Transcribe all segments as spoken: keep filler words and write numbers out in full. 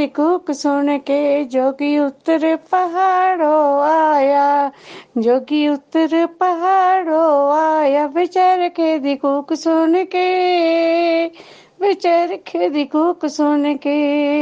दी कूक सुन के जोगी उतर पहाड़ों आया, जोगी उतर पहाड़ों आया, बेचरखे दी कूक सुन के, बेचरखे दी कूक सुन के,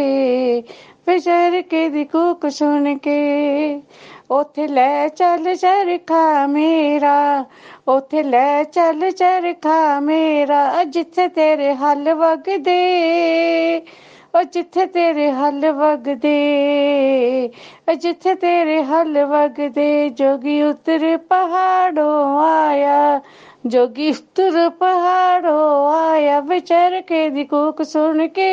बेचरखे दी कूक सुन के। उथे ले चल चरखा मेरा, उथे ले चल चरखा मेरा, जिथे तेरे हल वगदे, ओ जिथे तेरे हल वगदे, जिथे तेरे हल वगदे, जोगी उतर पहाड़ों आया, जोगी उतर पहाड़ों आया, बेचरखे दी कूक सुन के,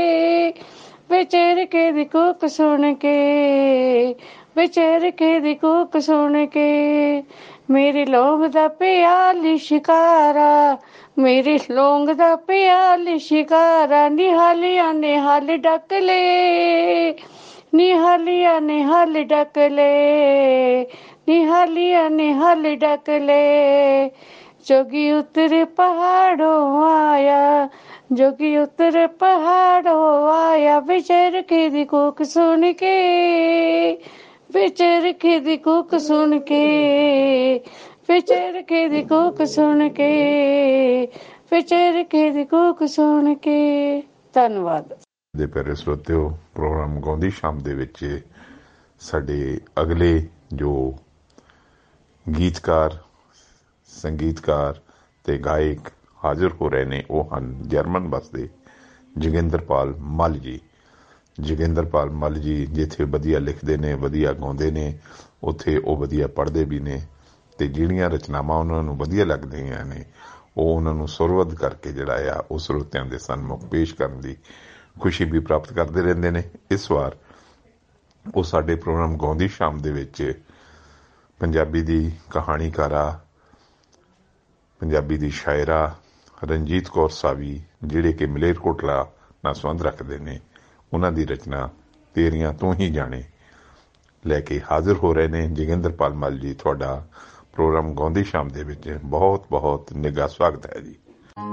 बेचरखे दी कूक सुन के, बेचरखे दी कूक सुन के। मेरे लौंग दा पिया लिशकारा, मेरे लौंग दा पिया लिशकारा, निहालिया ने हल डक ले, निहालिया ने हल डक ले, निहालिया ने हल डक ले। जोगी उतर पहाड़ों आया, जोगी उतर पहाड़ों आया, बेचरखे दी कूक सुन के, बेचरखे दी कूक सुन के, बेचरखे दी कूक सुन के, बेचरखे दी कूक सुन के। ਧੰਨਵਾਦ ਦੇ ਪਿਆਰੇ ਸਰੋਤਿਓ, ਪ੍ਰੋਗਰਾਮ ਗਾਉਂਦੀ ਸ਼ਾਮ ਦੇ ਵਿੱਚ ਸਾਡੇ ਅਗਲੇ ਜੋ ਗੀਤਕਾਰ, ਸੰਗੀਤਕਾਰ ਤੇ ਗਾਇਕ ਹਾਜ਼ਰ ਹੋ ਰਹੇ ਨੇ ਉਹ ਹਨ ਜਰਮਨ ਵਸਦੇ ਜੋਗਿੰਦਰਪਾਲ ਮੱਲ ਜੀ। ਜੋਗਿੰਦਰਪਾਲ ਮੱਲ ਜੀ ਜਿੱਥੇ ਵਧੀਆ ਲਿਖਦੇ ਨੇ, ਵਧੀਆ ਗਾਉਂਦੇ ਨੇ, ਉੱਥੇ ਉਹ ਵਧੀਆ ਪੜ੍ਹਦੇ ਵੀ ਨੇ ਅਤੇ ਜਿਹੜੀਆਂ ਰਚਨਾਵਾਂ ਉਹਨਾਂ ਨੂੰ ਵਧੀਆ ਲੱਗਦੀਆਂ ਨੇ ਉਹ ਉਹਨਾਂ ਨੂੰ ਸੁਰਬੱਧ ਕਰਕੇ ਜਿਹੜਾ ਆ ਉਹ ਸਰੋਤਿਆਂ ਦੇ ਸਨਮੁਖ ਪੇਸ਼ ਕਰਨ ਦੀ ਖੁਸ਼ੀ ਵੀ ਪ੍ਰਾਪਤ ਕਰਦੇ ਰਹਿੰਦੇ ਨੇ। ਇਸ ਵਾਰ ਉਹ ਸਾਡੇ ਪ੍ਰੋਗਰਾਮ ਗਾਉਂਦੀ ਸ਼ਾਮ ਦੇ ਵਿੱਚ ਪੰਜਾਬੀ ਦੀ ਕਹਾਣੀਕਾਰਾ, ਪੰਜਾਬੀ ਦੀ ਸ਼ਾਇਰਾ ਰਣਜੀਤ ਕੌਰ ਸਾਵੀ, ਜਿਹੜੇ ਕਿ ਮਲੇਰਕੋਟਲਾ ਨਾਲ ਸੰਬੰਧ ਰੱਖਦੇ ਨੇ, ਉਹਨਾਂ ਦੀ ਰਚਨਾ ਤੇਰੀਆਂ ਤੂੰ ਹੀ ਜਾਣੇ ਲੈ ਕੇ ਹਾਜ਼ਰ ਹੋ ਰਹੇ ਨੇ। ਜੋਗਿੰਦਰਪਾਲ ਮੱਲ ਜੀ, ਤੁਹਾਡਾ ਪ੍ਰੋਗਰਾਮ ਗਾਉਂਦੀ ਸ਼ਾਮ ਦੇ ਵਿੱਚ ਬਹੁਤ ਬਹੁਤ ਨਿੱਘਾ ਸਵਾਗਤ ਹੈ ਜੀ।